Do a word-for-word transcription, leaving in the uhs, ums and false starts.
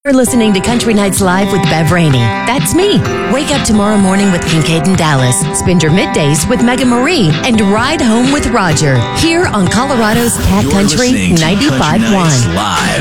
You're listening to Country Nights Live with Bev Rainey. That's me. Wake up tomorrow morning with Kincaid and Dallas. Spend your middays with Megan Marie and ride home with Roger. Here on Colorado's Cat You're Country listening to ninety-five Country point one. Nights Live.